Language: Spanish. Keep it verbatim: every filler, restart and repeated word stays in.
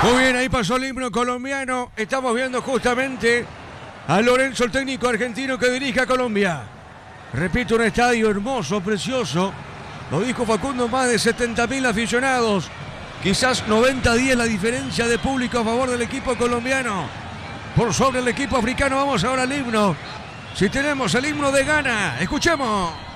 Muy bien, ahí pasó el himno colombiano. Estamos viendo justamente a Lorenzo, el técnico argentino que dirige a Colombia. Repito, un estadio hermoso, precioso. Lo dijo Facundo, más de setenta mil aficionados. Quizás noventa a diez la diferencia de público a favor del equipo colombiano. Por sobre el equipo africano. Vamos ahora al himno. Si tenemos el himno de Ghana, escuchemos.